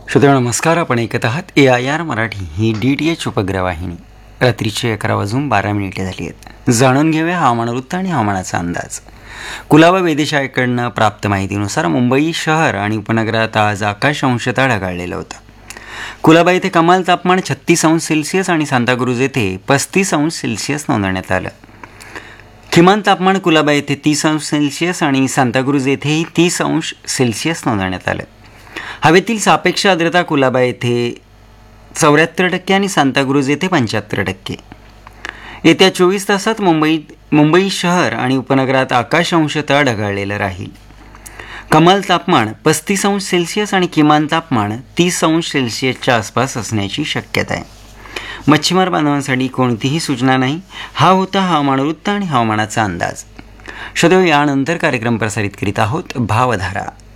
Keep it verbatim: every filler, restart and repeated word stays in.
श्रोते नमस्कार. आपण ऐकत आहात ए I R Marathi he D T H उपग्रहवाहिनी. रात्रीचे अकरा वाजून बारा मिनिटे झाली आहेत. जाणून घेऊया हवामान वृत्त आणि हवामानाचा अंदाज. कुलाबा वेधशाळेकडनं प्राप्त माहितीनुसार मुंबई शहर आणि उपनगरात आज आकाश अंशतः ढगाळलेलं होतं. कुलाबा येथे कमाल तापमान छत्तीस अंश सेल्सिअस आणि सांताक्रूज येथे पस्तीस अंश सेल्सिअस नोंदवण्यात आलं. किमान तापमान कुलाबा येथे तीस अंश सेल्सिअस आणि सांताक्रूज येथेही तीस अंश सेल्सिअस नोंदवण्यात आलं. हवेतील सापेक्ष आर्द्रता कुलाबा येथे चौऱ्याहत्तर टक्के आणि सांताक्रूज येथे पंच्याहत्तर टक्के. येत्या चोवीस तासात मुंबई मुंबई शहर आणि उपनगरात आकाश अंशतः ढगाळलेलं राहील. कमाल तापमान पस्तीस अंश सेल्सिअस आणि किमान तापमान तीस अंश सेल्सिअसच्या आसपास असण्याची शक्यता आहे. मच्छीमार बांधवांसाठी कोणतीही सूचना नाही. हा होता हवामान वृत्त आणि हवामानाचा अंदाज. श्रोते, यानंतर कार्यक्रम प्रसारित करीत आहोत भावधारा.